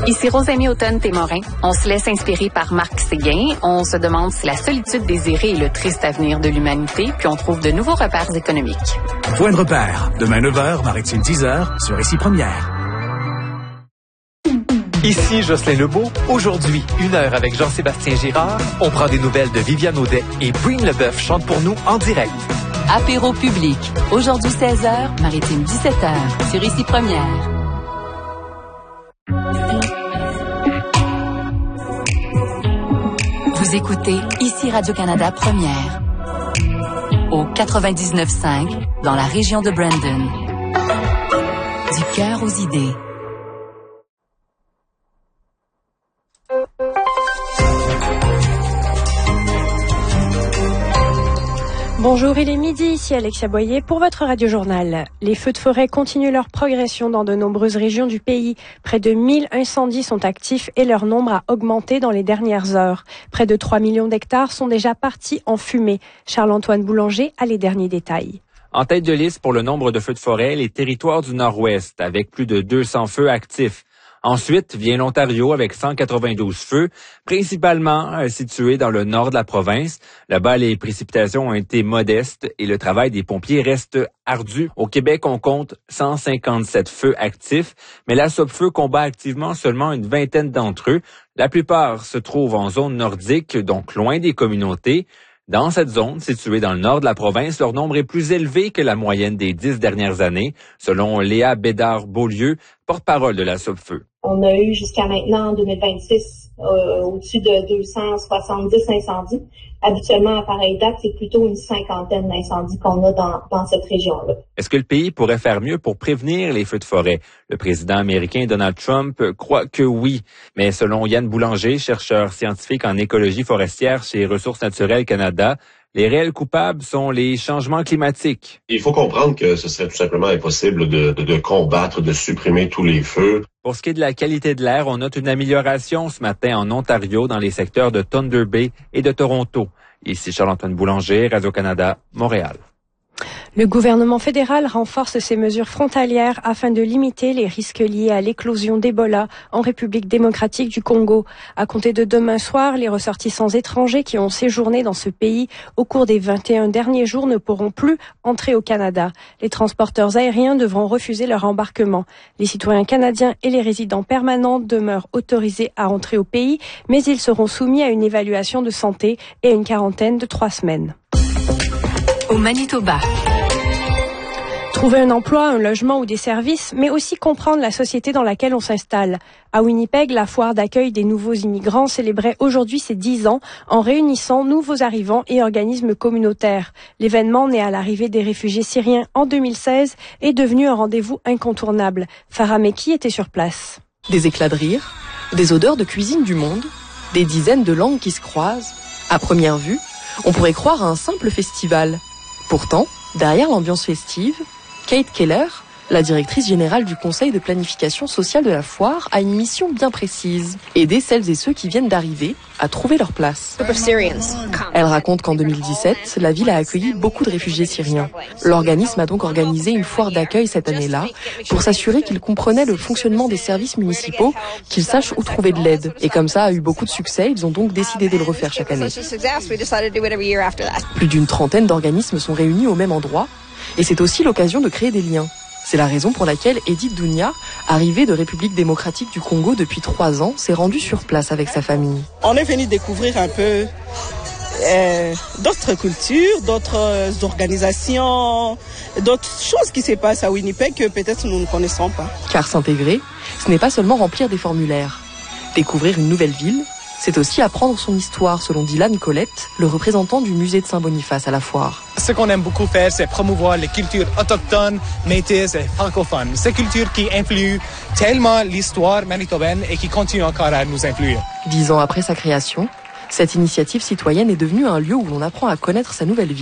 Ici Rosamie Automne-Témorin. On se laisse inspirer par Marc Séguin. On se demande si la solitude désirée est le triste avenir de l'humanité, puis on trouve de nouveaux repères économiques. Point de repère. Demain 9h, Maritime 10h, sur Ici Première. Ici Jocelyn Lebeau. Aujourd'hui, 1 heure avec Jean-Sébastien Girard. On prend des nouvelles de Viviane Audet et Breen Leboeuf chante pour nous en direct. Apéro public. Aujourd'hui 16h, Maritime 17h, sur Ici Première. Vous écoutez Ici Radio-Canada Première. Au 99.5, dans la région de Brandon. Du cœur aux idées. Bonjour, il est midi, ici Alexia Boyer pour votre radio-journal. Les feux de forêt continuent leur progression dans de nombreuses régions du pays. Près de 1000 incendies sont actifs et leur nombre a augmenté dans les dernières heures. Près de 3 millions d'hectares sont déjà partis en fumée. Charles-Antoine Boulanger a les derniers détails. En tête de liste pour le nombre de feux de forêt, les territoires du Nord-Ouest, avec plus de 200 feux actifs. Ensuite vient l'Ontario avec 192 feux, principalement situés dans le nord de la province. Là-bas, les précipitations ont été modestes et le travail des pompiers reste ardu. Au Québec, on compte 157 feux actifs, mais la Sopfeu combat activement seulement une vingtaine d'entre eux. La plupart se trouvent en zone nordique, donc loin des communautés. Dans cette zone, située dans le nord de la province, leur nombre est plus élevé que la moyenne des 10 dernières années, selon Léa Bédard-Beaulieu, porte-parole de la Sopfeu. On a eu jusqu'à maintenant, en 2026, au-dessus de 270 incendies. Habituellement, à pareille date, c'est plutôt une cinquantaine d'incendies qu'on a dans cette région-là. Est-ce que le pays pourrait faire mieux pour prévenir les feux de forêt? Le président américain Donald Trump croit que oui. Mais selon Yann Boulanger, chercheur scientifique en écologie forestière chez Ressources naturelles Canada, les réels coupables sont les changements climatiques. Il faut comprendre que ce serait tout simplement impossible de combattre, de supprimer tous les feux. Pour ce qui est de la qualité de l'air, on note une amélioration ce matin en Ontario dans les secteurs de Thunder Bay et de Toronto. Ici Charles-Antoine Boulanger, Radio-Canada, Montréal. Le gouvernement fédéral renforce ses mesures frontalières afin de limiter les risques liés à l'éclosion d'Ebola en République démocratique du Congo. À compter de demain soir, les ressortissants étrangers qui ont séjourné dans ce pays au cours des 21 derniers jours ne pourront plus entrer au Canada. Les transporteurs aériens devront refuser leur embarquement. Les citoyens canadiens et les résidents permanents demeurent autorisés à entrer au pays, mais ils seront soumis à une évaluation de santé et à une quarantaine de 3 semaines. Au Manitoba. Trouver un emploi, un logement ou des services, mais aussi comprendre la société dans laquelle on s'installe. À Winnipeg, la foire d'accueil des nouveaux immigrants célébrait aujourd'hui ses 10 ans en réunissant nouveaux arrivants et organismes communautaires. L'événement, né à l'arrivée des réfugiés syriens en 2016, est devenu un rendez-vous incontournable. Farah Meki était sur place. Des éclats de rire, des odeurs de cuisine du monde, des dizaines de langues qui se croisent. À première vue, on pourrait croire à un simple festival. Pourtant, derrière l'ambiance festive, Kate Keller, la directrice générale du Conseil de planification sociale de la foire, a une mission bien précise. Aider celles et ceux qui viennent d'arriver à trouver leur place. Elle raconte qu'en 2017, la ville a accueilli beaucoup de réfugiés syriens. L'organisme a donc organisé une foire d'accueil cette année-là pour s'assurer qu'ils comprenaient le fonctionnement des services municipaux, qu'ils sachent où trouver de l'aide. Et comme ça a eu beaucoup de succès, ils ont donc décidé de le refaire chaque année. Plus d'une trentaine d'organismes sont réunis au même endroit et c'est aussi l'occasion de créer des liens. C'est la raison pour laquelle Edith Dounia, arrivée de République démocratique du Congo depuis 3 ans, s'est rendue sur place avec sa famille. On est venu découvrir un peu d'autres cultures, d'autres organisations, d'autres choses qui se passent à Winnipeg que peut-être nous ne connaissons pas. Car s'intégrer, ce n'est pas seulement remplir des formulaires. Découvrir une nouvelle ville, c'est aussi apprendre son histoire, selon Dylan Colette, le représentant du musée de Saint-Boniface à la foire. Ce qu'on aime beaucoup faire, c'est promouvoir les cultures autochtones, métisses et francophones. Ces cultures qui influent tellement l'histoire manitobaine et qui continuent encore à nous influer. 10 ans après sa création, cette initiative citoyenne est devenue un lieu où l'on apprend à connaître sa nouvelle ville.